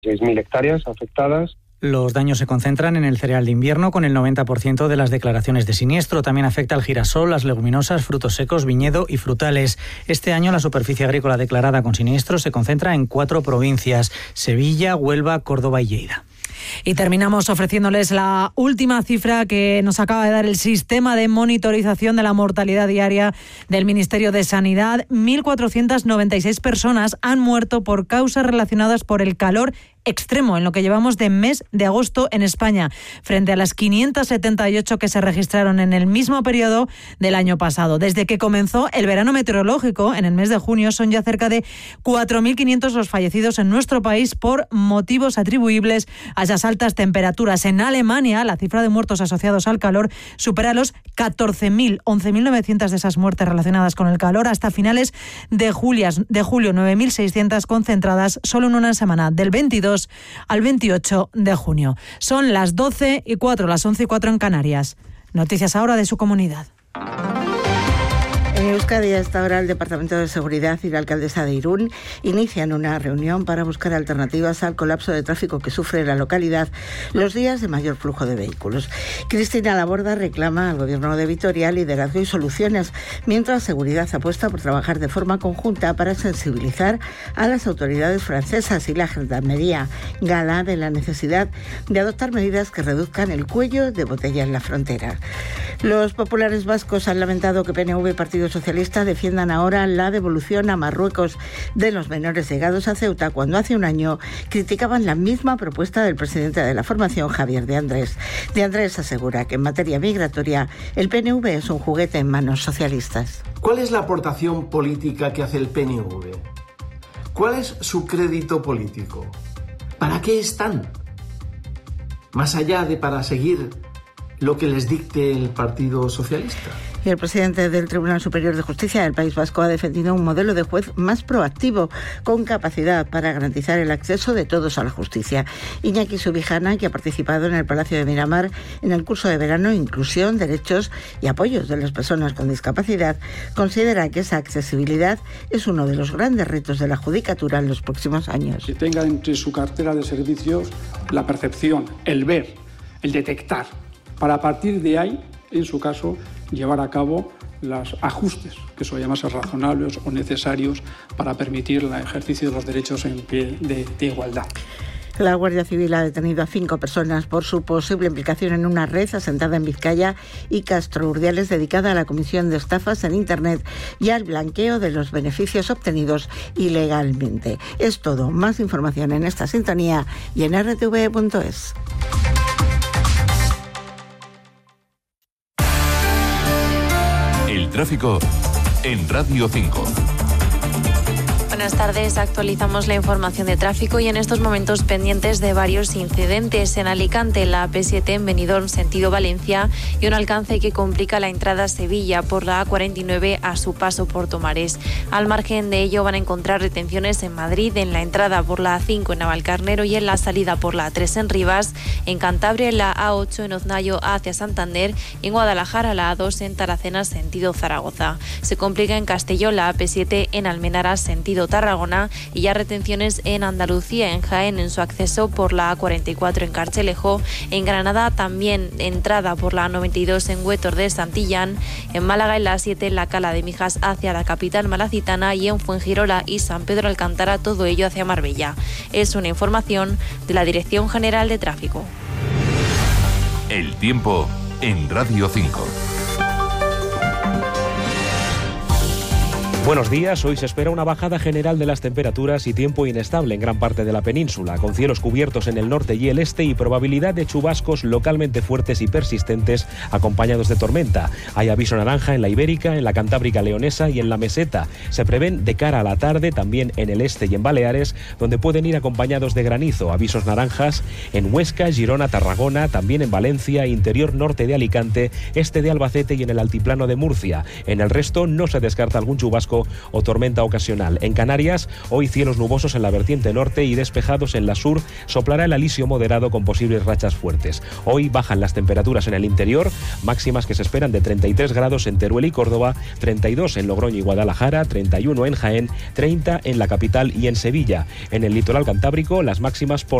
6.000 hectáreas afectadas. Los daños se concentran en el cereal de invierno, con el 90% de las declaraciones de siniestro. También afecta al girasol, las leguminosas, frutos secos, viñedo y frutales. Este año la superficie agrícola declarada con siniestro se concentra en 4 provincias: Sevilla, Huelva, Córdoba y Lleida. Y terminamos ofreciéndoles la última cifra que nos acaba de dar el sistema de monitorización de la mortalidad diaria del Ministerio de Sanidad. 1.496 personas han muerto por causas relacionadas por el calor extremo en lo que llevamos de mes de agosto en España, frente a las 578 que se registraron en el mismo periodo del año pasado. Desde que comenzó el verano meteorológico, en el mes de junio, son ya cerca de 4.500 los fallecidos en nuestro país por motivos atribuibles a esas altas temperaturas. En Alemania, la cifra de muertos asociados al calor supera los 14.000, 11.900 de esas muertes relacionadas con el calor. Hasta finales de julio, 9.600 concentradas solo en una semana, del 22 al 28 de junio. Son las 12:04, las 11:04 en Canarias. Noticias ahora de su comunidad. En Euskadi, a esta hora, el Departamento de Seguridad y la alcaldesa de Irún inician una reunión para buscar alternativas al colapso de tráfico que sufre la localidad los días de mayor flujo de vehículos. Cristina Laborda reclama al Gobierno de Vitoria liderazgo y soluciones, mientras Seguridad apuesta por trabajar de forma conjunta para sensibilizar a las autoridades francesas y la Gendarmería gala de la necesidad de adoptar medidas que reduzcan el cuello de botella en la frontera. Los populares vascos han lamentado que PNV y Partido Socialista defiendan ahora la devolución a Marruecos de los menores llegados a Ceuta, cuando hace un año criticaban la misma propuesta del presidente de la formación, Javier de Andrés. De Andrés asegura que en materia migratoria el PNV es un juguete en manos socialistas. ¿Cuál es la aportación política que hace el PNV? ¿Cuál es su crédito político? ¿Para qué están? Más allá de para seguir lo que les dicte el Partido Socialista. Y el presidente del Tribunal Superior de Justicia del País Vasco ha defendido un modelo de juez más proactivo, con capacidad para garantizar el acceso de todos a la justicia. Iñaki Subijana, que ha participado en el Palacio de Miramar en el curso de verano Inclusión, Derechos y Apoyos de las Personas con Discapacidad, considera que esa accesibilidad es uno de los grandes retos de la judicatura en los próximos años. Que tenga entre su cartera de servicios la percepción, el ver, el detectar, para a partir de ahí, en su caso, llevar a cabo los ajustes que se llaman razonables o necesarios para permitir el ejercicio de los derechos en pie de igualdad. La Guardia Civil ha detenido a 5 personas por su posible implicación en una red asentada en Vizcaya y Castro Urdiales dedicada a la comisión de estafas en Internet y al blanqueo de los beneficios obtenidos ilegalmente. Es todo. Más información en esta sintonía y en rtv.es. El tráfico en Radio 5. Buenas tardes, actualizamos la información de tráfico y en estos momentos pendientes de varios incidentes. En Alicante, la AP7 en Benidorm, sentido Valencia, y un alcance que complica la entrada a Sevilla por la A49 a su paso por Tomares. Al margen de ello van a encontrar retenciones en Madrid, en la entrada por la A5 en Navalcarnero y en la salida por la A3 en Rivas, en Cantabria en la A8 en Oznayo hacia Santander y en Guadalajara la A2 en Taracena, sentido Zaragoza. Se complica en Castellón la AP7 en Almenara, sentido Tarragona, y ya retenciones en Andalucía, en Jaén, en su acceso por la A44 en Carchelejo, en Granada también entrada por la A92 en Huétor de Santillán, en Málaga en la A7 en la Cala de Mijas hacia la capital malacitana y en Fuengirola y San Pedro Alcántara, todo ello hacia Marbella. Es una información de la Dirección General de Tráfico. El tiempo en Radio 5. Buenos días, hoy se espera una bajada general de las temperaturas y tiempo inestable en gran parte de la península, con cielos cubiertos en el norte y el este y probabilidad de chubascos localmente fuertes y persistentes acompañados de tormenta. Hay aviso naranja en la Ibérica, en la Cantábrica Leonesa y en la Meseta. Se prevén de cara a la tarde también en el este y en Baleares, donde pueden ir acompañados de granizo. Avisos naranjas en Huesca, Girona, Tarragona, también en Valencia, interior norte de Alicante, este de Albacete y en el altiplano de Murcia. En el resto no se descarta algún chubasco chubasco o tormenta ocasional. En Canarias, hoy cielos nubosos en la vertiente norte y despejados en la sur. Soplará el alisio moderado con posibles rachas fuertes. Hoy bajan las temperaturas en el interior, máximas que se esperan de 33 grados en Teruel y Córdoba, 32 en Logroño y Guadalajara, 31 en Jaén, 30 en la capital y en Sevilla. En el litoral cantábrico, las máximas por